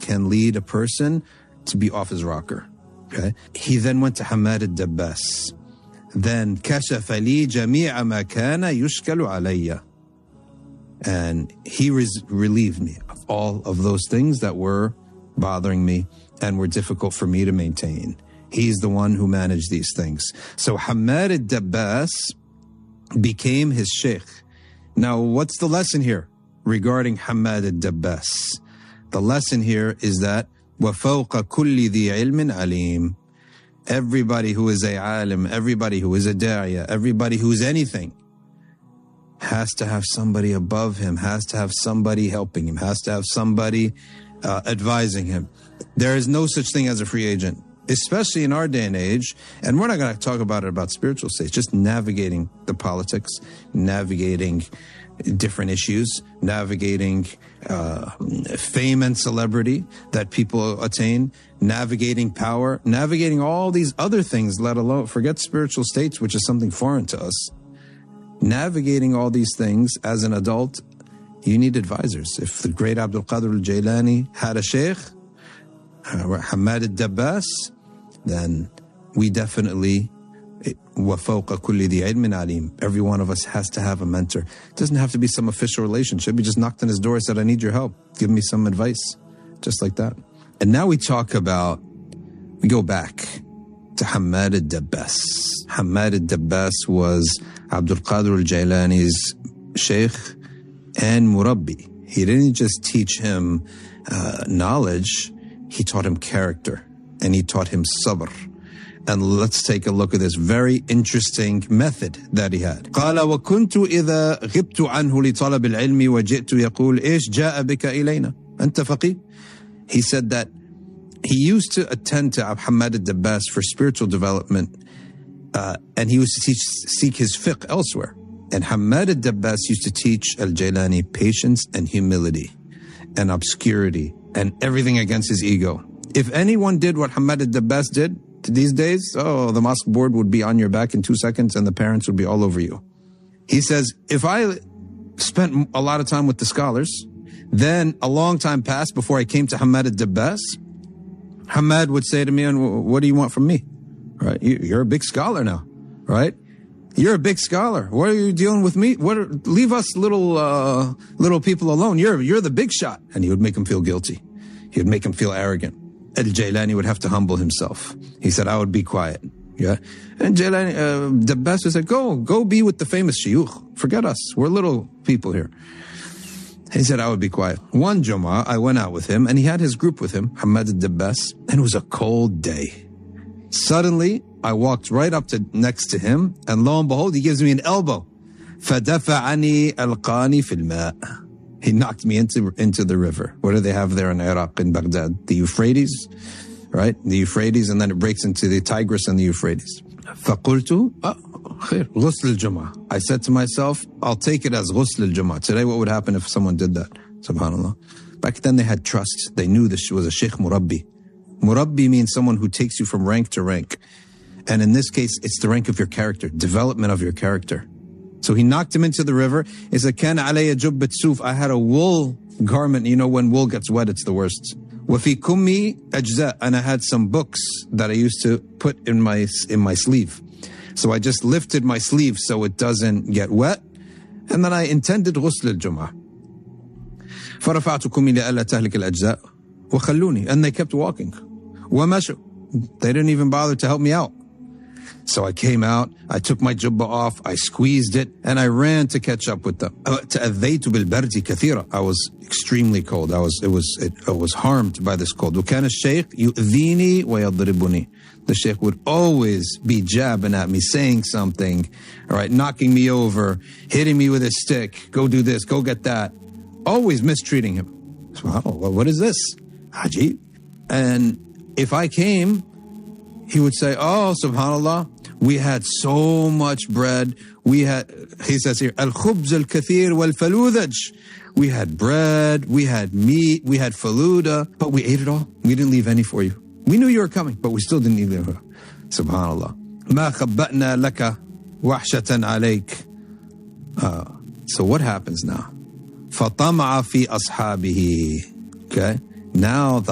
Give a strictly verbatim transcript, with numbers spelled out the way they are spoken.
can lead a person to be off his rocker. Okay. He then went to Hamad al-Dabbas. Then كشف لي جميع ما كان يشكل علي. And he res- relieved me of all of those things that were bothering me and were difficult for me to maintain. He's the one who managed these things. So Hamad al-Dabbas became his sheikh. Now, what's the lesson here regarding Hamad al-Dabbas? The lesson here is that وَفَوْقَ كُلِّ ذِي عِلْمٍ عَلِيمٍ. Everybody who is a alim, everybody who is a da'iyah, everybody who is anything, has to have somebody above him, has to have somebody helping him, has to have somebody uh, advising him. There is no such thing as a free agent, especially in our day and age. And we're not going to talk about it about spiritual states, just navigating the politics, navigating different issues, navigating uh, fame and celebrity that people attain, navigating power, navigating all these other things, let alone, forget spiritual states, which is something foreign to us. Navigating all these things as an adult, you need advisors. If the great Abdul Qadir al-Jailani had a sheikh, Hamad al-Dabbas, then we definitely, وَفَوْقَ كُلِّ ذِي عِلْمٍ عَلِيمٍ. Every one of us has to have a mentor. It doesn't have to be some official relationship. You just knocked on his door and said, I need your help. Give me some advice. Just like that. And now we talk about, we go back to Hamad al-Dabbas. Hamad al-Dabbas was Abdul Qadir al-Jailani's sheikh and murabbi. He didn't just teach him uh, knowledge, he taught him character, and he taught him sabr. And let's take a look at this very interesting method that he had. قال وكنت إذا غبت عنه لطلب العلم وجئت يقول إيش جاء بك إلينا أنت فقيه. He said that he used to attend to Hamad al-Dabbas for spiritual development, uh, and he used to teach, seek his fiqh elsewhere. And Hamad al-Dabbas used to teach al-Jailani patience and humility and obscurity and everything against his ego. If anyone did what Hamad al-Dabbas did these days, oh, the mosque board would be on your back in two seconds and the parents would be all over you. He says, if I spent a lot of time with the scholars, then a long time passed before I came to Hamad al-Dabbas, Hamad would say to me, and what do you want from me? Right? You're a big scholar now, right? You're a big scholar. What are you dealing with me? What are, leave us little uh, little people alone. You're you're the big shot. And he would make him feel guilty. He would make him feel arrogant. Al-Jailani would have to humble himself. He said, I would be quiet. Yeah. And Jailani, uh, Dabbas would say, go, go be with the famous shuyukh. Forget us. We're little people here. He said, I would be quiet. One Jummah, I went out with him, and he had his group with him, Hamad al-Dabbas, and it was a cold day. Suddenly, I walked right up to next to him, and lo and behold, he gives me an elbow. فَدَفَعَنِي أَلْقَانِي فِي الْمَاءِ. He knocked me into into the river. What do they have there in Iraq, in Baghdad? The Euphrates, right? The Euphrates, and then it breaks into the Tigris and the Euphrates. فَقُلْتُ خير غسل الجمعة. I said to myself, I'll take it as غسل الجمعة. Today, what would happen if someone did that? Subhanallah. Back then, they had trust. They knew this was a sheikh murabbi. Murabbi means someone who takes you from rank to rank. And in this case, it's the rank of your character, development of your character. So he knocked him into the river. He said, كَانَ عَلَيَّ جُبَّةْ سُوف. I had a wool garment. You know, when wool gets wet, it's the worst. وَفِي كُمِّي أَجْزَاء. And I had some books that I used to put in my in my sleeve. So I just lifted my sleeve so it doesn't get wet. And then I intended غسل الجمعة. فَرَفَعْتُ كُمِّي لِأَلَّا تَهْلِكَ الْأَجْزَاء وَخَلُّونِي. And they kept walking. وَمَشُوا. They didn't even bother to help me out. So I came out, I took my jubbah off, I squeezed it, and I ran to catch up with them. تأذيت بالبرد كثيرا. I was extremely cold. I was, it was, it, I was harmed by this cold. وكان الشيخ يؤذيني ويضربني. The sheikh would always be jabbing at me, saying something, all right, knocking me over, hitting me with his stick. Go do this, go get that. Always mistreating him. SubhanAllah, what is this? Ajib. And if I came, he would say, oh, subhanAllah, we had so much bread. We had, he says here, al-khubz al-kathir wal-faludaj. We had bread, we had meat, we had faluda, but we ate it all. We didn't leave any for you. We knew you were coming, but we still didn't eat it. Subhanallah. Ma khabba'na laka wahshatan alayk. So what happens now? فَطَمَعَ فِي أَصْحَابِهِ. Okay? Now the